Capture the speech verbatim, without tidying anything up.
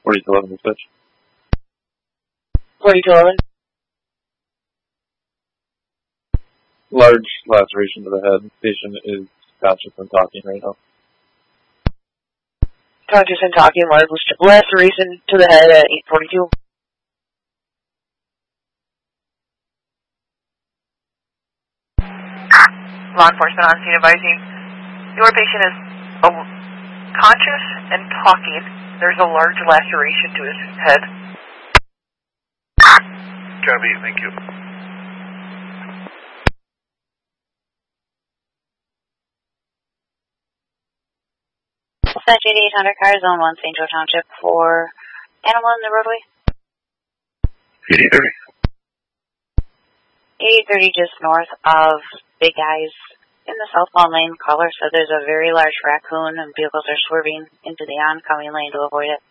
forty-two eleven dispatch. forty-two eleven. Large laceration to the head. Patient is conscious and talking right now. Conscious and talking, large laceration to the head at eight forty-two. Law enforcement on scene advising. Your patient is oh, conscious and talking. There's a large laceration to his head. Copy, thank you. Dispatch eighty-eight hundred car, zone one, Saint Joe Township for animal in the roadway. eighty thirty. eighty thirty just north of Big Eyes in the southbound lane. Caller said there's a very large raccoon and vehicles are swerving into the oncoming lane to avoid it.